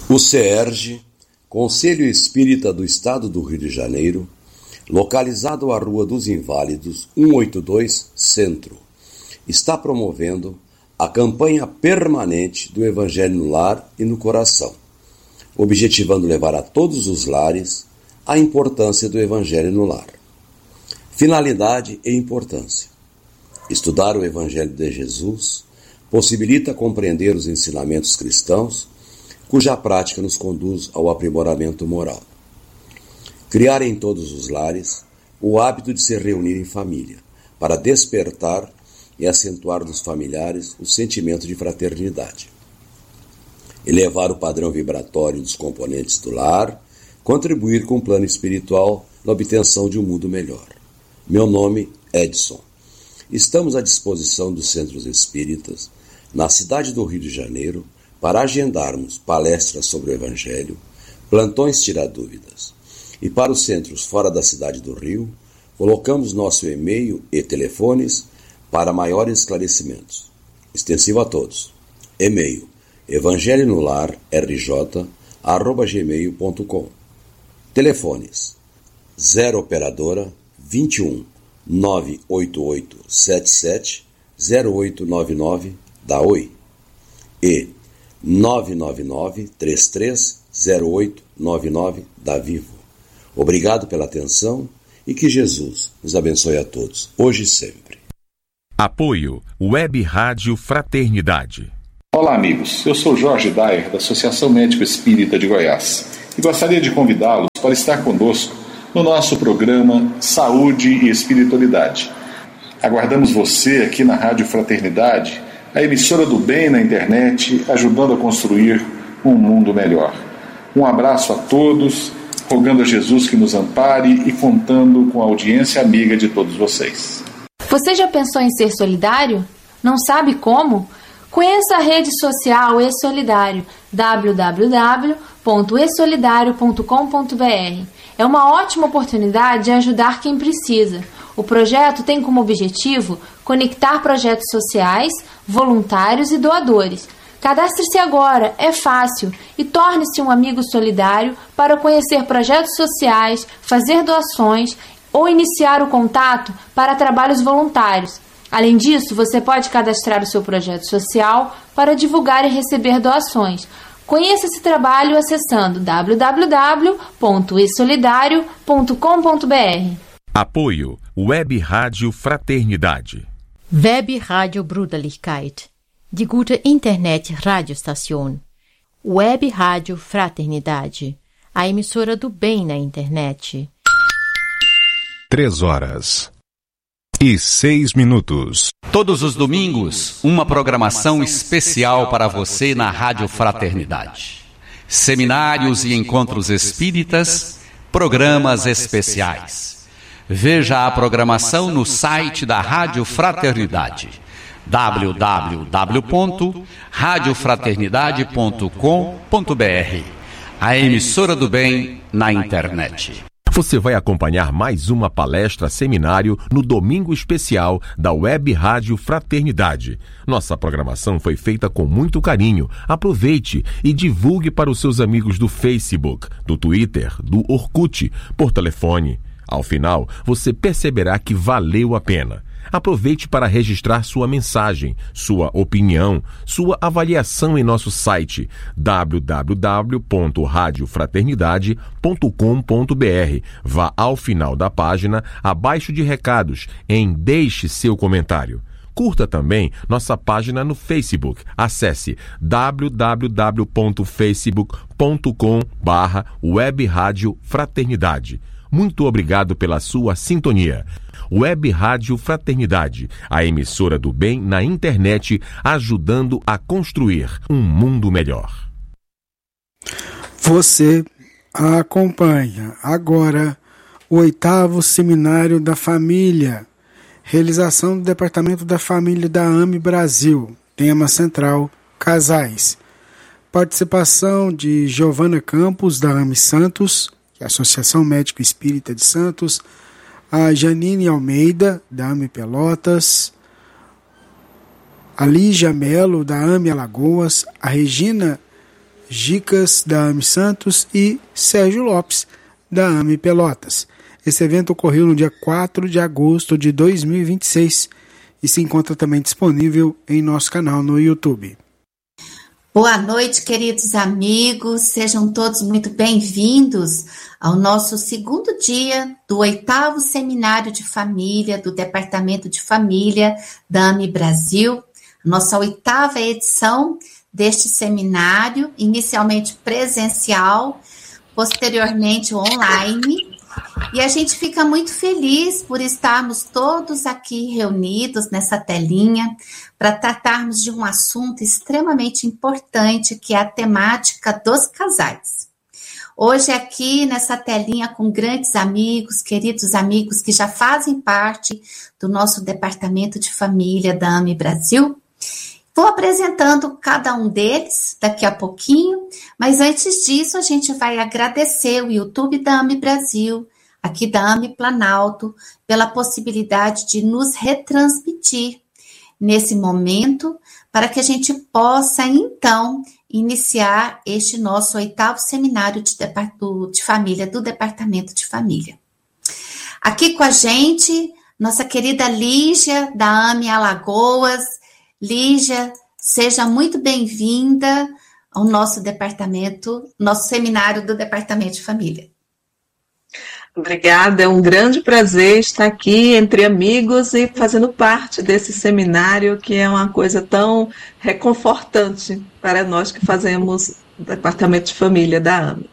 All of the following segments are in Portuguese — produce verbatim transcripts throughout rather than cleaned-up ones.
O CERJ, Conselho Espírita do Estado do Rio de Janeiro, localizado à Rua dos Inválidos, cento e oitenta e dois, Centro, está promovendo a campanha permanente do Evangelho no Lar e no Coração, objetivando levar a todos os lares a importância do Evangelho no lar. Finalidade e importância. Estudar o Evangelho de Jesus possibilita compreender os ensinamentos cristãos, cuja prática nos conduz ao aprimoramento moral. Criar em todos os lares o hábito de se reunir em família, para despertar e acentuar nos familiares o sentimento de fraternidade. Elevar o padrão vibratório dos componentes do lar, contribuir com o plano espiritual na obtenção de um mundo melhor. Meu nome é Edson. Estamos à disposição dos centros espíritas, na cidade do Rio de Janeiro, para agendarmos palestras sobre o Evangelho, plantões tiradúvidas. E para os centros fora da cidade do Rio, colocamos nosso e-mail e telefones para maiores esclarecimentos. Extensivo a todos. E-mail evangelho no lar r j arroba gmail ponto com. Telefones zero operadora vinte e um, nove oito oito sete sete, zero oito nove nove da Oi e nove nove nove, três três zero oito nove nove da Vivo. Obrigado pela atenção e que Jesus nos abençoe a todos, hoje e sempre. Apoio Web Rádio Fraternidade. Olá amigos, eu sou Jorge Dyer da Associação Médico Espírita de Goiás e gostaria de convidá-los para estar conosco no nosso programa Saúde e Espiritualidade. Aguardamos você aqui na Rádio Fraternidade, a emissora do bem na internet, ajudando a construir um mundo melhor. Um abraço a todos, rogando a Jesus que nos ampare e contando com a audiência amiga de todos vocês. Você já pensou em ser solidário? Não sabe como? Conheça a rede social E-Solidário, w w w ponto e solidário ponto com ponto b r. É uma ótima oportunidade de ajudar quem precisa. O projeto tem como objetivo conectar projetos sociais, voluntários e doadores. Cadastre-se agora, é fácil, e torne-se um amigo solidário para conhecer projetos sociais, fazer doações ou iniciar o contato para trabalhos voluntários. Além disso, você pode cadastrar o seu projeto social para divulgar e receber doações. Conheça esse trabalho acessando w w w ponto e solidário ponto com ponto b r. Apoio Web Rádio Fraternidade. Web Rádio Bruderlichkeit. Die gute Internet-Radiostation. Web Rádio Fraternidade. A emissora do bem na internet. Três horas e seis minutos. Todos os domingos, uma programação especial para você na Rádio Fraternidade. Seminários e encontros espíritas, programas especiais. Veja a programação no site da Rádio Fraternidade, w w w ponto rádio fraternidade ponto com ponto b r. A emissora do bem na internet. Você vai acompanhar mais uma palestra seminário no Domingo Especial da Web Rádio Fraternidade. Nossa programação foi feita com muito carinho. Aproveite e divulgue para os seus amigos do Facebook, do Twitter, do Orkut, por telefone. Ao final, você perceberá que valeu a pena. Aproveite para registrar sua mensagem, sua opinião, sua avaliação em nosso site w w w ponto rádio fraternidade ponto com ponto b r. Vá ao final da página, abaixo de recados, em Deixe seu comentário. Curta também nossa página no Facebook. Acesse w w w ponto facebook ponto com barra web rádio fraternidade. Muito obrigado pela sua sintonia. Web Rádio Fraternidade, a emissora do bem na internet, ajudando a construir um mundo melhor. Você acompanha agora o oitavo Seminário da Família, realização do Departamento da Família da A M E Brasil, tema central, casais. Participação de Giovana Campos, da A M E Santos, que é a Associação Médico Espírita de Santos, a Janine Almeida, da A M E Pelotas, a Lígia Melo, da A M E Alagoas, a Regina Gicas, da AME Santos, e Sérgio Lopes, da AME Pelotas. Esse evento ocorreu no dia quatro de agosto de dois mil e vinte e seis e se encontra também disponível em nosso canal no YouTube. Boa noite, queridos amigos, sejam todos muito bem-vindos ao nosso segundo dia do oitavo Seminário de Família do Departamento de Família da AME Brasil, nossa oitava edição deste seminário, inicialmente presencial, posteriormente online, e a gente fica muito feliz por estarmos todos aqui reunidos nessa telinha para tratarmos de um assunto extremamente importante, que é a temática dos casais. Hoje aqui nessa telinha com grandes amigos, queridos amigos que já fazem parte do nosso Departamento de Família da AME Brasil. Vou apresentando cada um deles daqui a pouquinho, mas antes disso a gente vai agradecer o YouTube da AME Brasil, aqui da AME Planalto, pela possibilidade de nos retransmitir nesse momento, para que a gente possa, então, iniciar este nosso oitavo Seminário de, de Família do Departamento de Família. Aqui com a gente, nossa querida Lígia, da AME Alagoas. Lígia, seja muito bem-vinda ao nosso departamento, nosso seminário do Departamento de Família. Obrigada, é um grande prazer estar aqui entre amigos e fazendo parte desse seminário, que é uma coisa tão reconfortante para nós que fazemos o Departamento de Família da AME.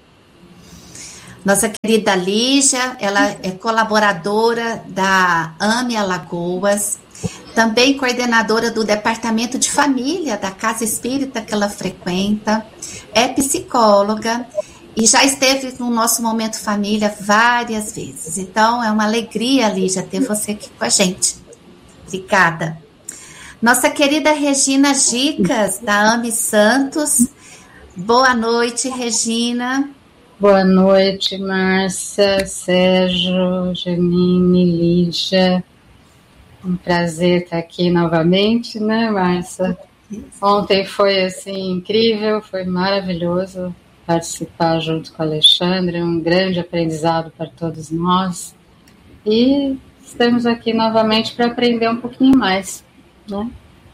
Nossa querida Lígia, ela é colaboradora da AME Alagoas, também coordenadora do Departamento de Família da Casa Espírita que ela frequenta, é psicóloga e já esteve no nosso Momento Família várias vezes. Então, é uma alegria, Lígia, ter você aqui com a gente. Obrigada. Nossa querida Regina Gicas, da AME Santos. Boa noite, Regina. Boa noite, Márcia, Sérgio, Janine, Lígia. Um prazer estar aqui novamente, né, Márcia? Ontem foi, assim, incrível, foi maravilhoso participar junto com a Alexandre, um grande aprendizado para todos nós. E estamos aqui novamente para aprender um pouquinho mais, né?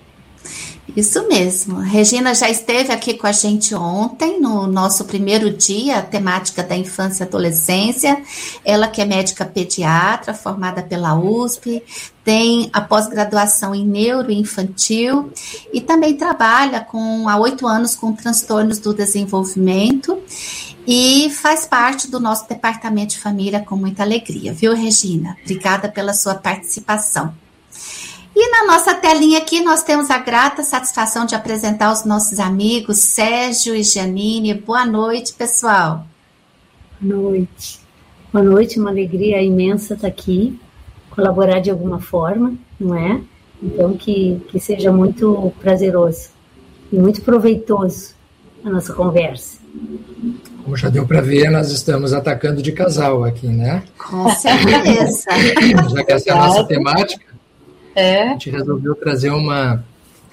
Isso mesmo. A Regina já esteve aqui com a gente ontem, no nosso primeiro dia, a temática da infância e adolescência. Ela que é médica pediatra, formada pela U S P, tem a pós-graduação em neuroinfantil e também trabalha com, há oito anos com transtornos do desenvolvimento e faz parte do nosso Departamento de Família com muita alegria, viu, Regina? Obrigada pela sua participação. E na nossa telinha aqui nós temos a grata satisfação de apresentar os nossos amigos Sérgio e Janine. Boa noite, pessoal. Boa noite. Boa noite, uma alegria imensa estar aqui, colaborar de alguma forma, não é? Então que, que seja muito prazeroso e muito proveitoso a nossa conversa. Como já deu para ver, nós estamos atacando de casal aqui, né? Com certeza. Já que essa é a nossa temática, É. a gente resolveu trazer uma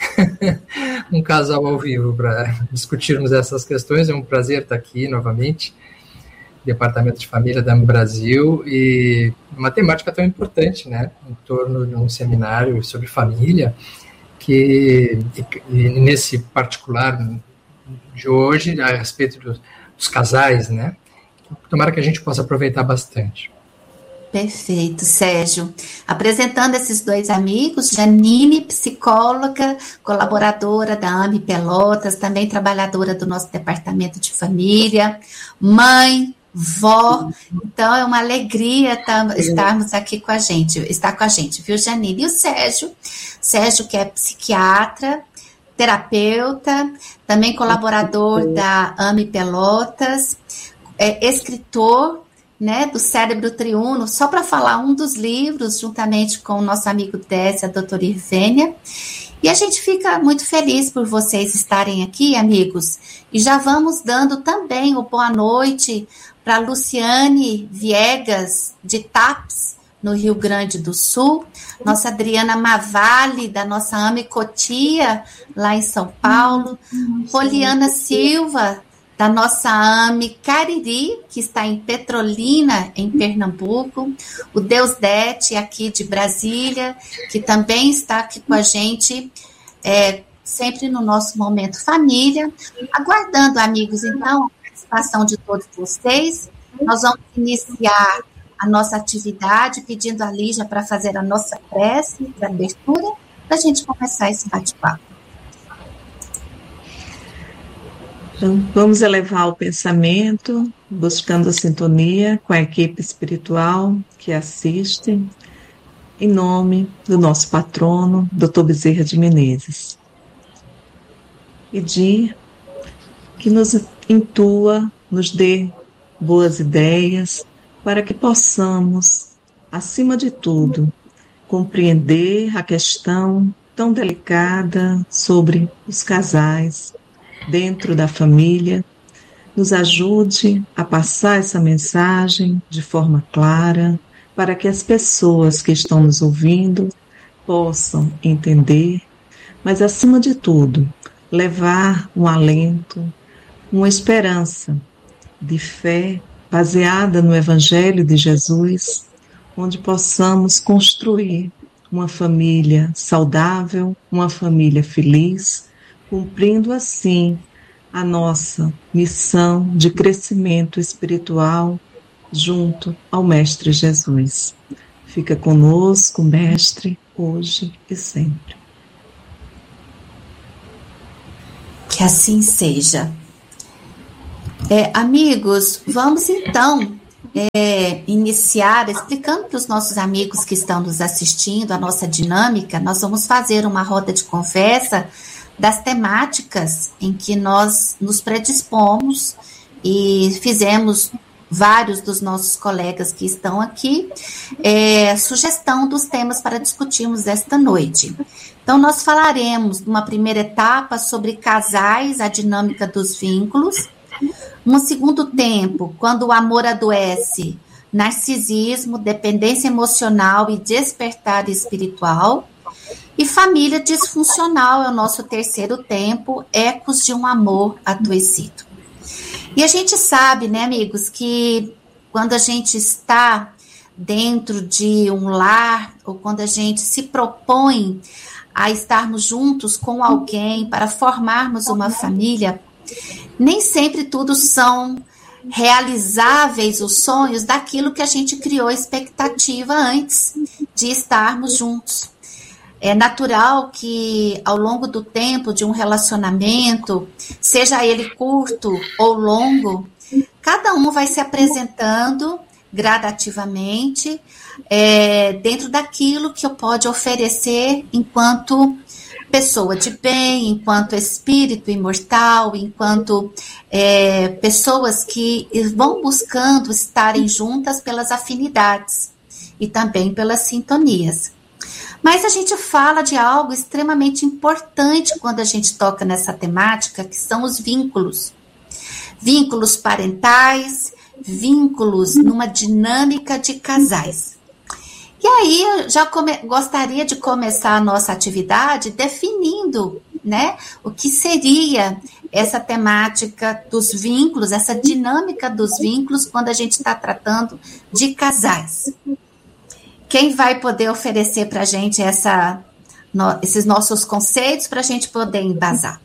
um casal ao vivo para discutirmos essas questões. É um prazer estar aqui novamente, Departamento de Família da AME Brasil, e uma temática tão importante, né, em torno de um seminário sobre família, que e nesse particular de hoje, a respeito dos, dos casais, né, tomara que a gente possa aproveitar bastante. Perfeito, Sérgio. Apresentando esses dois amigos, Janine, psicóloga, colaboradora da AME Pelotas, também trabalhadora do nosso Departamento de Família, mãe, vó. Então, é uma alegria tam, estarmos aqui com a gente, estar com a gente, viu, Janine? E o Sérgio, Sérgio que é psiquiatra, terapeuta, também colaborador da AME Pelotas, é escritor, né, do Cérebro Triuno, só para falar um dos livros, juntamente com o nosso amigo Décia, a doutora Irvênia. E a gente fica muito feliz por vocês estarem aqui, amigos. E já vamos dando também o boa noite para Luciane Viegas, de Taps, no Rio Grande do Sul. Nossa Adriana Mavali, da nossa AME Cotia, lá em São Paulo. Poliana Silva, da nossa A M E Cariri, que está em Petrolina, em Pernambuco, o Deusdete, aqui de Brasília, que também está aqui com a gente, é, sempre no nosso Momento Família. Aguardando, amigos, então, a participação de todos vocês. Nós vamos iniciar a nossa atividade, pedindo a Lígia para fazer a nossa prece de abertura, para a gente começar esse bate-papo. Então, vamos elevar o pensamento, buscando a sintonia com a equipe espiritual que assiste, em nome do nosso patrono, doutor Bezerra de Menezes. Pedir que nos intua, nos dê boas ideias, para que possamos, acima de tudo, compreender a questão tão delicada sobre os casais dentro da família, nos ajude a passar essa mensagem de forma clara, para que as pessoas que estão nos ouvindo possam entender, mas acima de tudo, levar um alento, uma esperança de fé baseada no Evangelho de Jesus, onde possamos construir uma família saudável, uma família feliz, cumprindo assim a nossa missão de crescimento espiritual junto ao Mestre Jesus. Fica conosco, Mestre, hoje e sempre. Que assim seja. É, amigos, vamos então é, iniciar explicando para os nossos amigos que estão nos assistindo a nossa dinâmica. Nós vamos fazer uma roda de conversa das temáticas em que nós nos predispomos e fizemos vários dos nossos colegas que estão aqui, é, sugestão dos temas para discutirmos esta noite. Então, nós falaremos, numa primeira etapa, sobre casais, a dinâmica dos vínculos. No segundo tempo, quando o amor adoece, narcisismo, dependência emocional e despertar espiritual. E família disfuncional é o nosso terceiro tempo, ecos de um amor adoecido. E a gente sabe, né, amigos, que quando a gente está dentro de um lar, ou quando a gente se propõe a estarmos juntos com alguém para formarmos uma família, nem sempre tudo são realizáveis os sonhos daquilo que a gente criou expectativa antes de estarmos juntos. É natural que, ao longo do tempo de um relacionamento, seja ele curto ou longo, cada um vai se apresentando gradativamente é, dentro daquilo que eu pode oferecer enquanto pessoa de bem, enquanto espírito imortal, enquanto é, pessoas que vão buscando estarem juntas pelas afinidades e também pelas sintonias. Mas a gente fala de algo extremamente importante quando a gente toca nessa temática, que são os vínculos. Vínculos parentais, vínculos numa dinâmica de casais. E aí eu já come- gostaria de começar a nossa atividade definindo, né, o que seria essa temática dos vínculos, essa dinâmica dos vínculos quando a gente está tratando de casais. Quem vai poder oferecer para a gente essa, no, esses nossos conceitos para a gente poder embasar?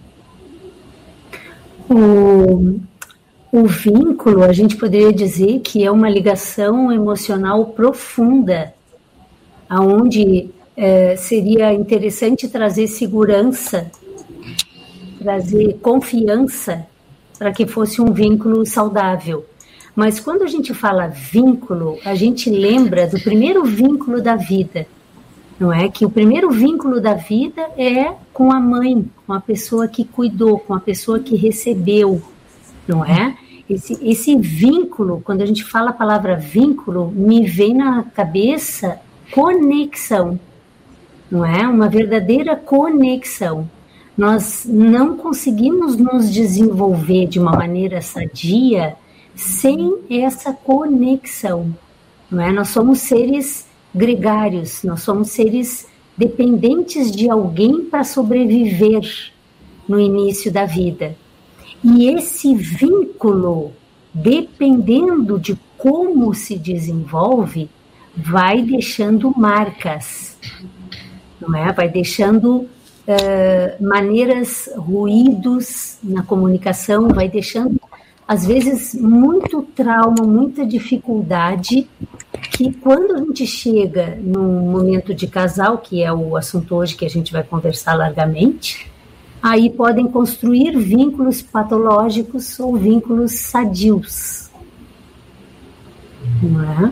O, o vínculo, a gente poderia dizer que é uma ligação emocional profunda, onde é, seria interessante trazer segurança, trazer confiança para que fosse um vínculo saudável. Mas quando a gente fala vínculo, a gente lembra do primeiro vínculo da vida, não é? Que o primeiro vínculo da vida é com a mãe, com a pessoa que cuidou, com a pessoa que recebeu, não é? Esse, esse vínculo, quando a gente fala a palavra vínculo, me vem na cabeça conexão, não é? Uma verdadeira conexão. Nós não conseguimos nos desenvolver de uma maneira sadia sem essa conexão, não é? Nós somos seres gregários, nós somos seres dependentes de alguém para sobreviver no início da vida. E esse vínculo, dependendo de como se desenvolve, vai deixando marcas, não é? Vai deixando uh, maneiras, ruídos na comunicação, vai deixando, às vezes, muito trauma, muita dificuldade, que quando a gente chega num momento de casal, que é o assunto hoje que a gente vai conversar largamente, aí podem construir vínculos patológicos ou vínculos sadios. Não é?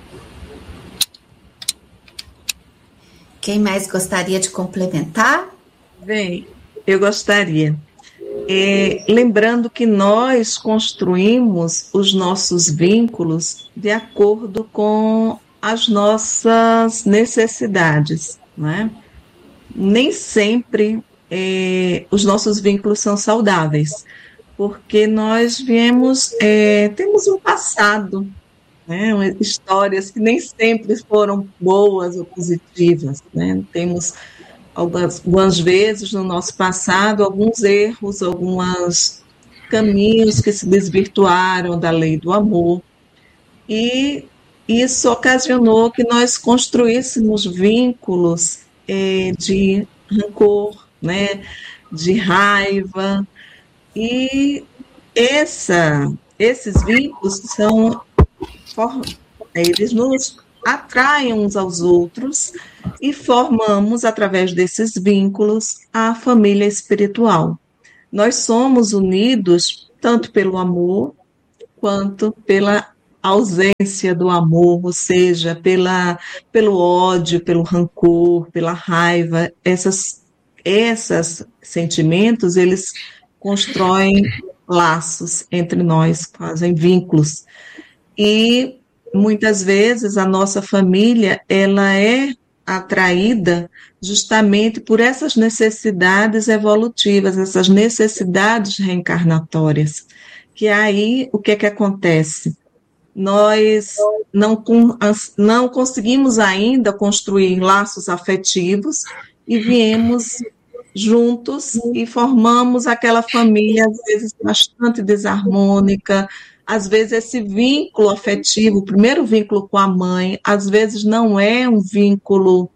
Quem mais gostaria de complementar? Bem, eu gostaria. É, lembrando que nós construímos os nossos vínculos de acordo com as nossas necessidades, né? Nem sempre é, os nossos vínculos são saudáveis, porque nós viemos, é, temos um passado, né? Histórias que nem sempre foram boas ou positivas, né? Temos algumas, algumas vezes no nosso passado alguns erros, alguns caminhos que se desvirtuaram da lei do amor, e isso ocasionou que nós construíssemos vínculos é, de rancor, né? De raiva, e essa, esses vínculos são eles nos atraem uns aos outros e formamos, através desses vínculos, a família espiritual. Nós somos unidos tanto pelo amor quanto pela ausência do amor, ou seja, pela, pelo ódio, pelo rancor, pela raiva. Essas, esses sentimentos, eles constroem laços entre nós, fazem vínculos. E muitas vezes a nossa família, ela é atraída justamente por essas necessidades evolutivas, essas necessidades reencarnatórias, que aí o que é que acontece? Nós não, não conseguimos ainda construir laços afetivos e viemos juntos e formamos aquela família, às vezes, bastante desarmônica. Às vezes esse vínculo afetivo, o primeiro vínculo com a mãe, às vezes não é um vínculo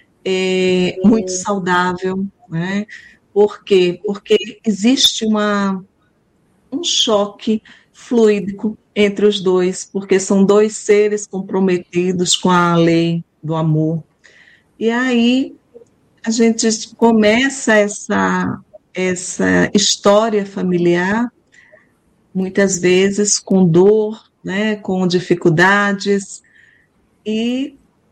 é, muito saudável, né? Por quê? Porque existe uma, um choque fluídico entre os dois, porque são dois seres comprometidos com a lei do amor. E aí a gente começa essa, essa história familiar, muitas vezes com dor, né, com dificuldades, e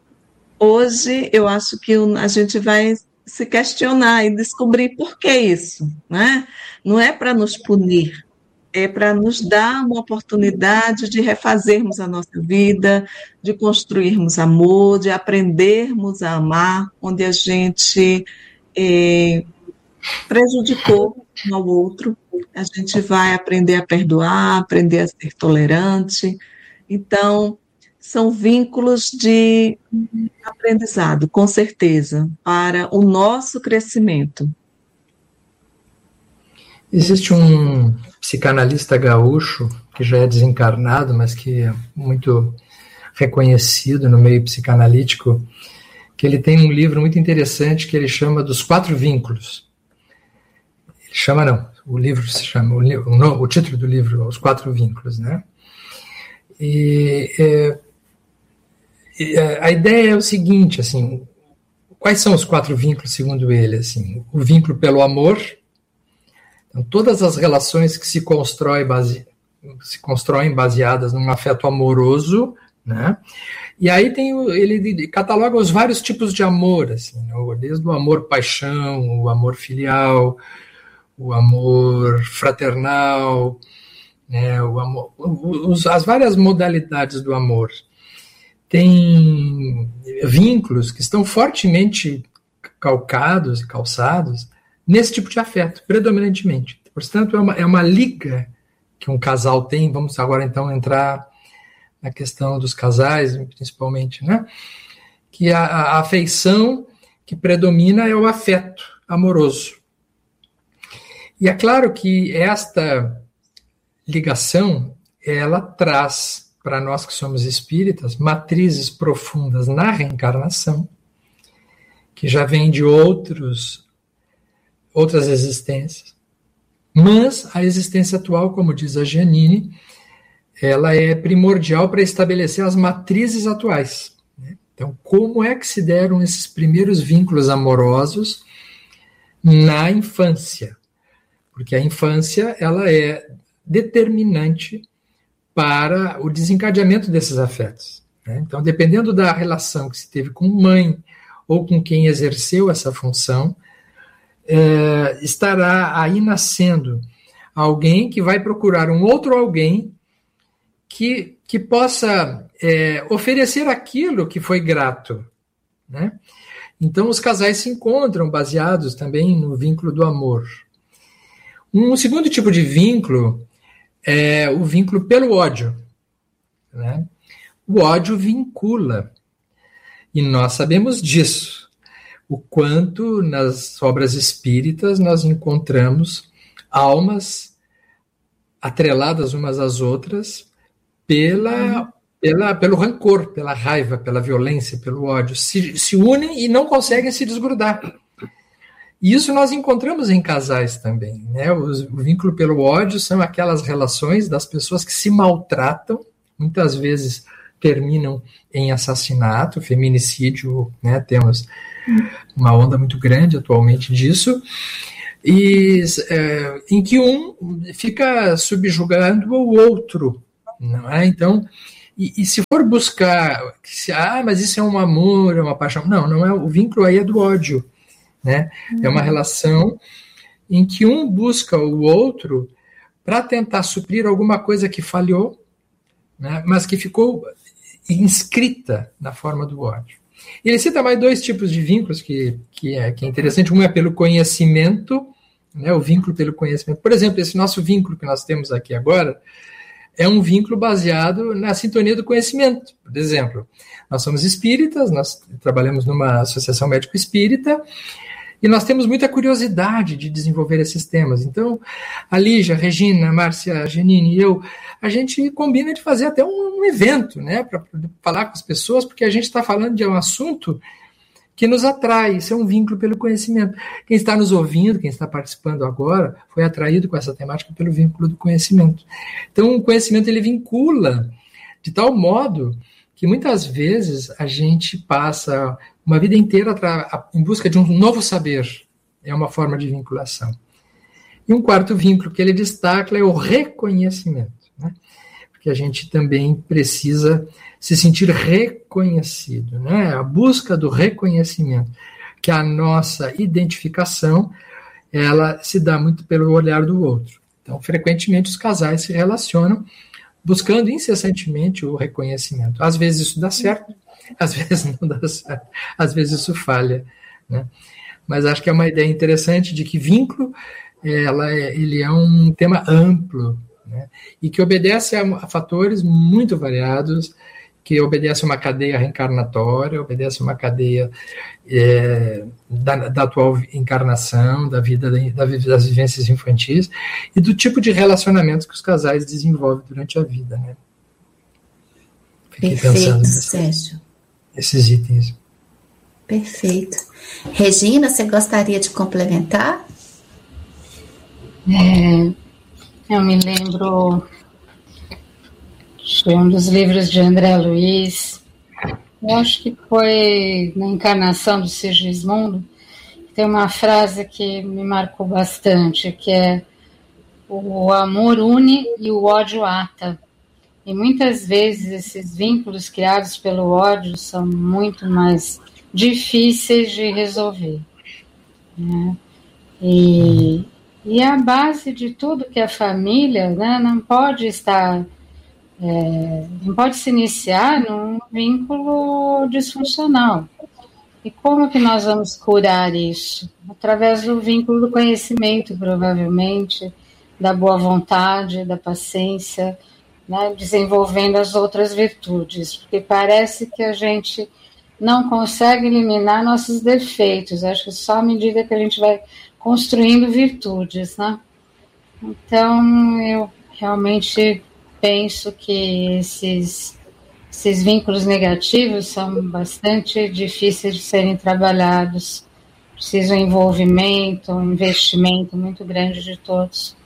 hoje eu acho que a gente vai se questionar e descobrir por que isso, né? Não é para nos punir, é para nos dar uma oportunidade de refazermos a nossa vida, de construirmos amor, de aprendermos a amar, onde a gente é, prejudicou um ao outro. A gente vai aprender a perdoar, aprender a ser tolerante. Então, são vínculos de aprendizado, com certeza, para o nosso crescimento. Existe um psicanalista gaúcho, que já é desencarnado, mas que é muito reconhecido no meio psicanalítico, que ele tem um livro muito interessante que ele chama dos quatro vínculos. Ele chama, não, o livro se chama, o, o, o título do livro, Os Quatro Vínculos, né? E, é, e a ideia é o seguinte, assim, quais são os quatro vínculos segundo ele? Assim, o vínculo pelo amor, então, todas as relações que se, constrói base, se constroem baseadas num afeto amoroso, né? E aí tem ele cataloga os vários tipos de amor, assim, né? Desde o amor paixão, o amor filial, o amor fraternal, né? O amor, os, as várias modalidades do amor. Tem vínculos que estão fortemente calcados e calçados nesse tipo de afeto, predominantemente. Portanto, é uma, é uma liga que um casal tem. Vamos agora, então, entrar na questão dos casais, principalmente, né? Que a, a afeição que predomina é o afeto amoroso. E é claro que esta ligação, ela traz para nós que somos espíritas matrizes profundas na reencarnação, que já vem de outros, outras existências. Mas a existência atual, como diz a Giannini, ela é primordial para estabelecer as matrizes atuais. Então, como é que se deram esses primeiros vínculos amorosos na infância? Porque a infância, ela é determinante para o desencadeamento desses afetos. Então, dependendo da relação que se teve com mãe ou com quem exerceu essa função, é, estará aí nascendo alguém que vai procurar um outro alguém que, que possa é, oferecer aquilo que foi grato, né? Então, os casais se encontram baseados também no vínculo do amor. Um segundo tipo de vínculo é o vínculo pelo ódio, né? O ódio vincula, e nós sabemos disso, o quanto nas obras espíritas nós encontramos almas atreladas umas às outras pela, pela, pelo rancor, pela raiva, pela violência, pelo ódio. Se, se unem e não conseguem se desgrudar. E isso nós encontramos em casais também, né? O, o vínculo pelo ódio são aquelas relações das pessoas que se maltratam, muitas vezes terminam em assassinato, feminicídio, né? Temos uma onda muito grande atualmente disso, e é, em que um fica subjugando o outro, não é? Então, e, e se for buscar, se, ah, mas isso é um amor, é uma paixão, não, não é, o vínculo aí é do ódio, né? É uma relação em que um busca o outro para tentar suprir alguma coisa que falhou, né? Mas que ficou inscrita na forma do ódio. Ele cita mais dois tipos de vínculos que, que, é, que é interessante. Um é pelo conhecimento, né, o vínculo pelo conhecimento. Por exemplo, esse nosso vínculo que nós temos aqui agora é um vínculo baseado na sintonia do conhecimento. Por exemplo, nós somos espíritas, nós trabalhamos numa associação médico-espírita, e nós temos muita curiosidade de desenvolver esses temas. Então, a Lígia, a Regina, a Márcia, a Giannini e eu, a gente combina de fazer até um, um evento, né, para falar com as pessoas, porque a gente está falando de um assunto que nos atrai, isso é um vínculo pelo conhecimento. Quem está nos ouvindo, quem está participando agora, foi atraído com essa temática pelo vínculo do conhecimento. Então, o conhecimento ele vincula de tal modo que muitas vezes a gente passa uma vida inteira em busca de um novo saber. É uma forma de vinculação. E um quarto vínculo que ele destaca é o reconhecimento, né? Porque a gente também precisa se sentir reconhecido, né? A busca do reconhecimento, que a nossa identificação, ela se dá muito pelo olhar do outro. Então, frequentemente, os casais se relacionam buscando incessantemente o reconhecimento. Às vezes isso dá certo, às vezes não dá certo, às vezes isso falha, né? Mas acho que é uma ideia interessante de que vínculo, ela é, ele é um tema amplo, né? E que obedece a, a fatores muito variados, que obedece a uma cadeia reencarnatória, obedece a uma cadeia é, da, da atual encarnação, da vida, da, das vivências infantis, e do tipo de relacionamentos que os casais desenvolvem durante a vida, né? Fiquei Perfeito, pensando Sérgio. Esses itens. Perfeito. Regina, você gostaria de complementar? É, eu me lembro de um dos livros de André Luiz, eu acho que foi na encarnação do Sigismundo, tem uma frase que me marcou bastante, que é: o amor une e o ódio ata. E muitas vezes esses vínculos criados pelo ódio são muito mais difíceis de resolver, né? E, e a base de tudo que é família, né, não pode estar, é, não pode se iniciar num vínculo disfuncional. E como que nós vamos curar isso? Através do vínculo do conhecimento, provavelmente, da boa vontade, da paciência, né, desenvolvendo as outras virtudes, porque parece que a gente não consegue eliminar nossos defeitos. Acho que só à medida que a gente vai construindo virtudes, né? Então, eu realmente penso que esses, esses vínculos negativos são bastante difíceis de serem trabalhados. Precisa um envolvimento, um investimento muito grande de todos.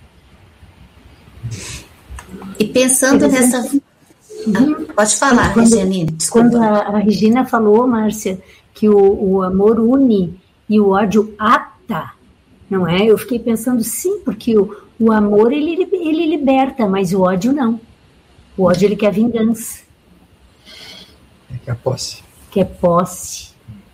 E pensando nessa... Ah, pode falar, quando, Regiane. Quando a, a Regina falou, Márcia, que o, o amor une e o ódio ata, não é? Eu fiquei pensando, sim, porque o, o amor, ele, ele liberta, mas o ódio não. O ódio, ele quer vingança. É que é posse. Que é posse.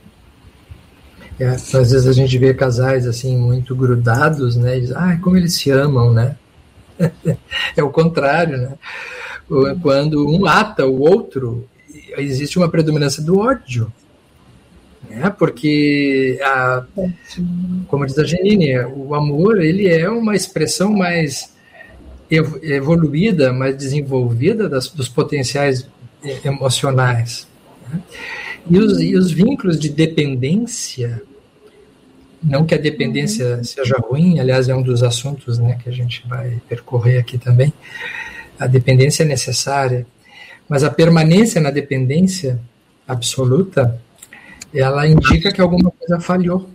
É, às vezes a gente vê casais assim muito grudados, né? E diz, ah, como eles se amam, né? É o contrário, né? Quando um ata o outro, existe uma predominância do ódio, né? Porque, a, como diz a Janine, o amor, ele é uma expressão mais evoluída, mais desenvolvida das, dos potenciais emocionais, né? E os, e os vínculos de dependência, não que a dependência seja ruim, aliás, é um dos assuntos, né, que a gente vai percorrer aqui também. A dependência é necessária, mas a permanência na dependência absoluta, ela indica que alguma coisa falhou,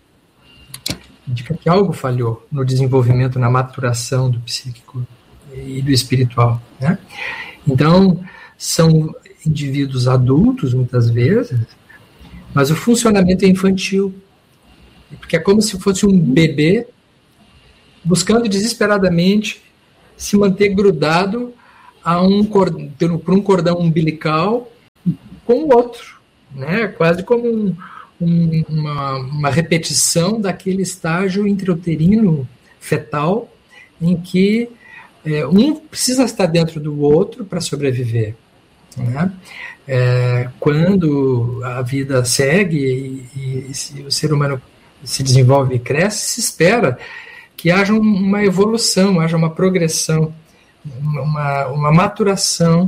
indica que algo falhou no desenvolvimento, na maturação do psíquico e do espiritual, né? Então, são indivíduos adultos, muitas vezes, mas o funcionamento é infantil, porque é como se fosse um bebê buscando desesperadamente se manter grudado a um cordão, por um cordão umbilical com o outro, né? Quase como um, um, uma, uma repetição daquele estágio intrauterino fetal em que é, um precisa estar dentro do outro para sobreviver, né? É, quando a vida segue e, e, e o ser humano se desenvolve e cresce, se espera que haja uma evolução, haja uma progressão, uma, uma maturação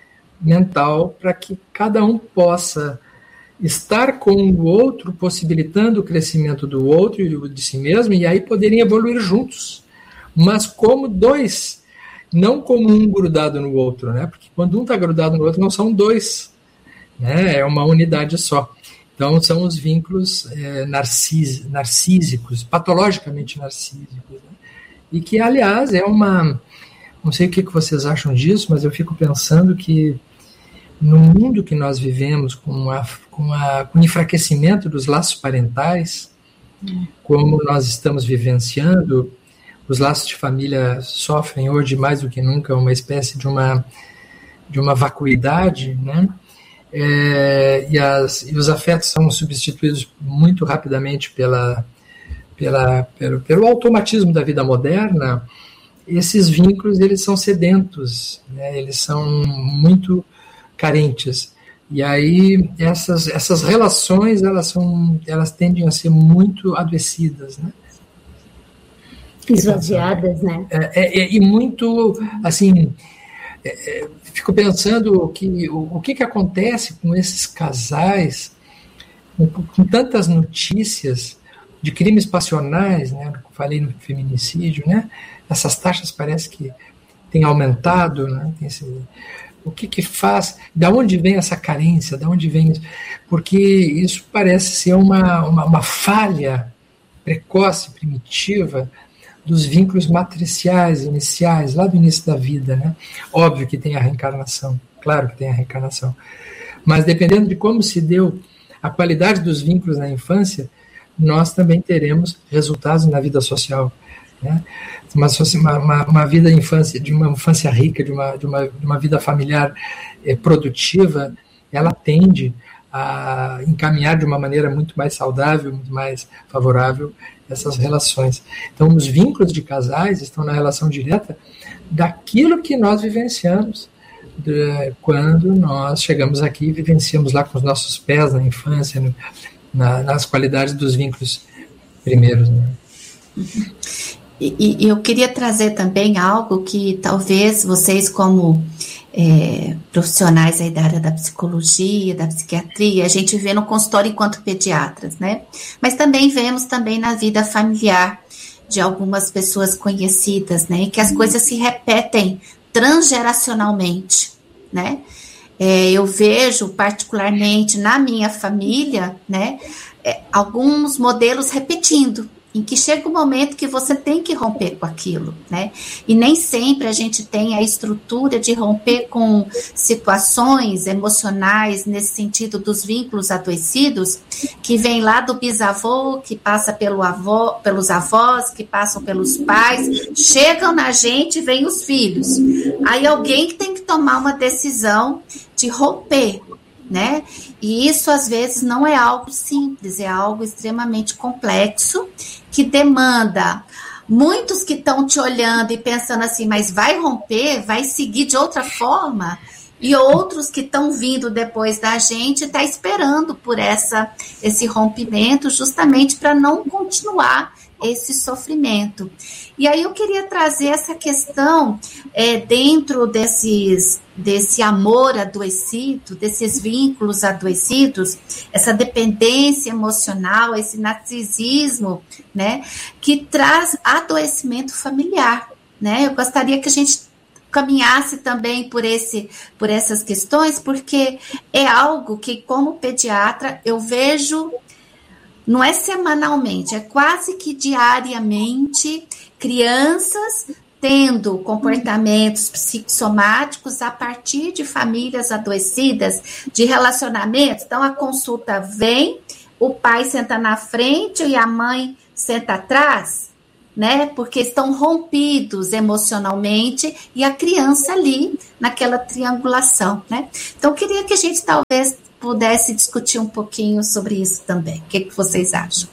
mental para que cada um possa estar com o outro, possibilitando o crescimento do outro e de si mesmo, e aí poderem evoluir juntos, mas como dois, não como um grudado no outro, né? Porque quando um está grudado no outro, não são dois, né? É uma unidade só. Então, são os vínculos é, narcis, narcísicos, patologicamente narcísicos, né? E que, aliás, é uma... Não sei o que vocês acham disso, mas eu fico pensando que no mundo que nós vivemos, com, a, com, a, com o enfraquecimento dos laços parentais, hum. como nós estamos vivenciando, os laços de família sofrem hoje mais do que nunca uma espécie de uma, de uma vacuidade, né? É, e, as, e os afetos são substituídos muito rapidamente pela, pela, pelo, pelo automatismo da vida moderna. Esses vínculos, eles são sedentos, né? Eles são muito carentes. E aí essas, essas relações, elas, são, elas tendem a ser muito adoecidas, né? Esvaziadas, né? É, é, e muito, assim, é, é, fico pensando que, o, o que, que acontece com esses casais, com, com tantas notícias de crimes passionais, né? Falei no feminicídio, né? Essas taxas parece que têm aumentado, né? Tem esse, o que que faz? Da onde vem essa carência? Da onde vem isso? Porque isso parece ser uma, uma, uma falha precoce, primitiva, dos vínculos matriciais, iniciais, lá do início da vida, né? Óbvio que tem a reencarnação, claro que tem a reencarnação, mas dependendo de como se deu a qualidade dos vínculos na infância, nós também teremos resultados na vida social, né? Mas uma, uma, uma vida de infância, de uma infância rica, de uma, de uma, de uma vida familiar é, produtiva, ela tende a encaminhar de uma maneira muito mais saudável, muito mais favorável essas relações. Então, os vínculos de casais estão na relação direta daquilo que nós vivenciamos de, quando nós chegamos aqui e vivenciamos lá com os nossos pés na infância, no, na, nas qualidades dos vínculos primeiros, né? E, e eu queria trazer também algo que talvez vocês, como é, profissionais aí da área da psicologia, da psiquiatria, a gente vê no consultório enquanto pediatras, né? Mas também vemos também na vida familiar, de algumas pessoas conhecidas, né? E que as coisas se repetem transgeracionalmente, né? É, eu vejo particularmente na minha família, né, é, alguns modelos repetindo, em que chega um momento que você tem que romper com aquilo, né? E nem sempre a gente tem a estrutura de romper com situações emocionais, nesse sentido dos vínculos adoecidos, que vem lá do bisavô, que passa pelo avô, pelos avós, que passam pelos pais, chegam na gente e vem os filhos. Aí alguém que tem que tomar uma decisão de romper, né? E isso às vezes não é algo simples, é algo extremamente complexo, que demanda muitos que estão te olhando e pensando assim, mas vai romper, vai seguir de outra forma, e outros que estão vindo depois da gente está esperando por essa, esse rompimento, justamente para não continuar esse sofrimento. E aí eu queria trazer essa questão é, dentro desses, desse amor adoecido, desses vínculos adoecidos, essa dependência emocional, esse narcisismo, né, que traz adoecimento familiar, né? Eu gostaria que a gente caminhasse também por, esse, por essas questões, porque é algo que, como pediatra, eu vejo, não é semanalmente, é quase que diariamente, crianças tendo comportamentos psicossomáticos a partir de famílias adoecidas, de relacionamentos. Então, a consulta vem, o pai senta na frente e a mãe senta atrás, né? Porque estão rompidos emocionalmente e a criança ali naquela triangulação, né? Então, eu queria que a gente talvez pudesse discutir um pouquinho sobre isso também. O que, que vocês acham?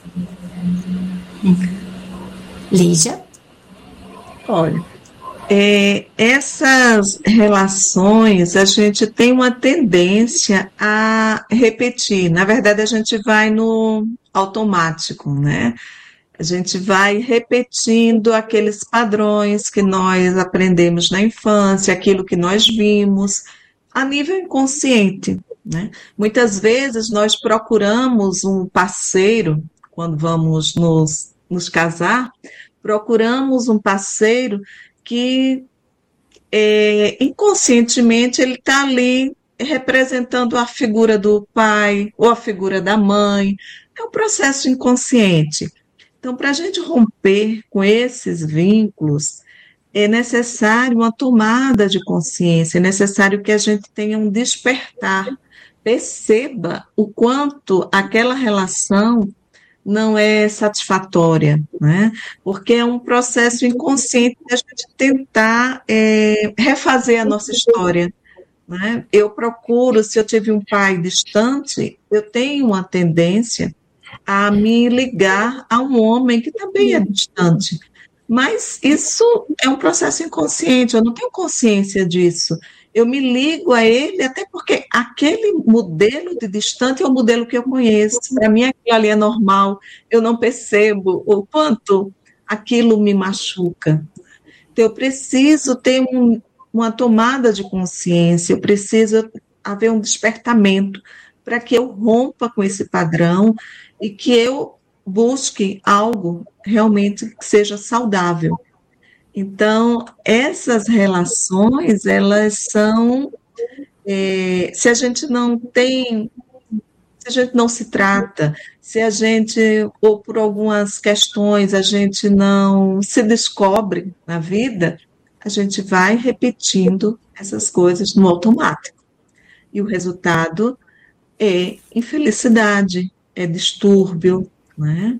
Lígia? Olha, é, essas relações a gente tem uma tendência a repetir. Na verdade, a gente vai no automático, né? A gente vai repetindo aqueles padrões que nós aprendemos na infância, aquilo que nós vimos, a nível inconsciente, né? Muitas vezes nós procuramos um parceiro, quando vamos nos, nos casar, procuramos um parceiro que é, inconscientemente ele está ali representando a figura do pai ou a figura da mãe. É um processo inconsciente. Então, para a gente romper com esses vínculos, é necessário uma tomada de consciência, é necessário que a gente tenha um despertar, perceba o quanto aquela relação não é satisfatória, né? Porque é um processo inconsciente de a gente tentar é, refazer a nossa história, né? Eu procuro, se eu tive um pai distante, eu tenho uma tendência a me ligar a um homem que também é distante. Mas isso é um processo inconsciente, eu não tenho consciência disso. Eu me ligo a ele até porque aquele modelo de distante é o modelo que eu conheço. Para mim, aquilo ali é normal. Eu não percebo o quanto aquilo me machuca. Então, eu preciso ter um, uma tomada de consciência, eu preciso haver um despertamento para que eu rompa com esse padrão e que eu busque algo realmente que seja saudável. Então, essas relações, elas são, é, se a gente não tem, se a gente não se trata, se a gente, ou por algumas questões, a gente não se descobre na vida, a gente vai repetindo essas coisas no automático. E o resultado é infelicidade, é distúrbio, né?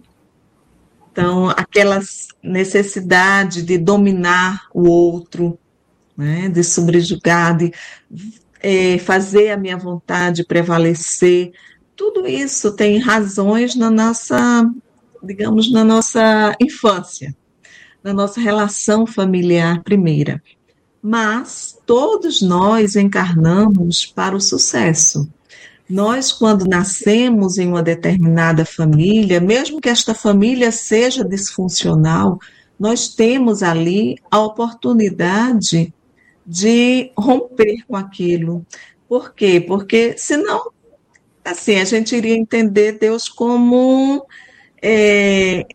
Então, aquela necessidade de dominar o outro, né, de subjugar, de é, fazer a minha vontade prevalecer, tudo isso tem razões na nossa, digamos, na nossa infância, na nossa relação familiar primeira. Mas todos nós encarnamos para o sucesso. Nós, quando nascemos em uma determinada família, mesmo que esta família seja disfuncional, nós temos ali a oportunidade de romper com aquilo. Por quê? Porque, senão, assim, a gente iria entender Deus como é,